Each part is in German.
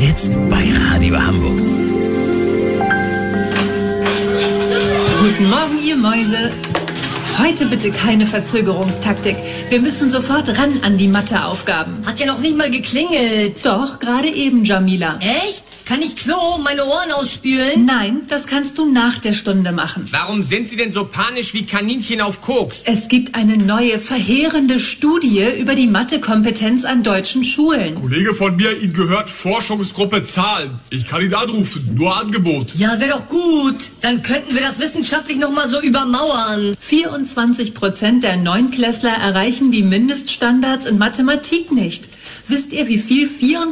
Jetzt bei Radio Hamburg. Guten Morgen, ihr Mäuse. Heute bitte keine Verzögerungstaktik. Wir müssen sofort ran an die Matheaufgaben. Hat ja noch nicht mal geklingelt. Doch, gerade eben, Jamila. Echt? Kann ich Klo meine Ohren ausspülen? Nein, das kannst du nach der Stunde machen. Warum sind Sie denn so panisch wie Kaninchen auf Koks? Es gibt eine neue, verheerende Studie über die Mathekompetenz an deutschen Schulen. Kollege von mir, Ihnen gehört Forschungsgruppe Zahlen. Ich kann ihn anrufen, nur Angebot. Ja, wäre doch gut. Dann könnten wir das wissenschaftlich nochmal so übermauern. 24% der Neunklässler erreichen die Mindeststandards in Mathematik nicht. Wisst ihr, wie viel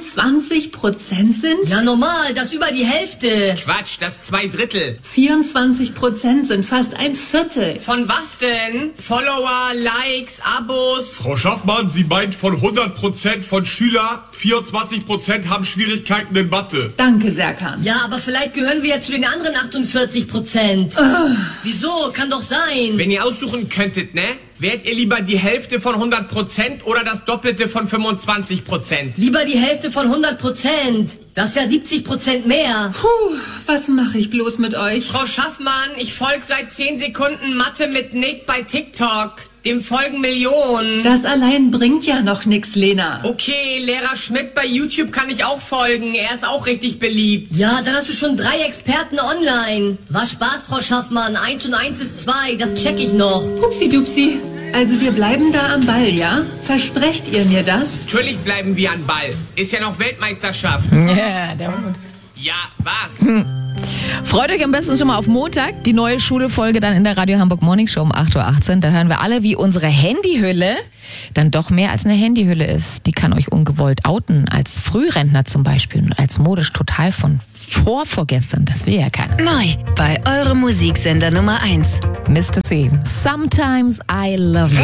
24% sind? Ja, normal, das ist über die Hälfte. Quatsch, das 2/3. 24% sind fast ein Viertel. Von was denn? Follower, Likes, Abos? Frau Schaffmann, Sie meint von 100% von Schüler, 24% haben Schwierigkeiten in Mathe. Danke, Serkan. Ja, aber vielleicht gehören wir ja zu den anderen 48%. Wieso? Kann doch sein. Wenn ihr aussuchen könntet, ne? Wärt ihr lieber die Hälfte von 100% oder das Doppelte von 25%? Lieber die Hälfte von 100%. Das ist ja 70% mehr. Puh, was mache ich bloß mit euch? Frau Schaffmann, ich folge seit 10 Sekunden Mathe mit Nick bei TikTok. Dem folgen Millionen. Das allein bringt ja noch nix, Lena. Okay, Lehrer Schmidt bei YouTube kann ich auch folgen. Er ist auch richtig beliebt. Ja, dann hast du schon 3 Experten online. War Spaß, Frau Schaffmann. 1 und 1 ist 2, das check ich noch. Hupsi-dupsi. Also wir bleiben da am Ball, ja? Versprecht ihr mir das? Natürlich bleiben wir an Ball. Ist ja noch Weltmeisterschaft. Ja, der war gut. Ja, was? Freut euch am besten schon mal auf Montag. Die neue Schule-Folge dann in der Radio Hamburg Morning Show um 8.18 Uhr. Da hören wir alle, wie unsere Handyhülle dann doch mehr als eine Handyhülle ist. Die kann euch ungewollt outen. Als Frührentner zum Beispiel und als modisch total von vorgestern. Das will ja keiner. Neu bei eurem Musiksender Nummer 1. Mr. C. Sometimes I love you.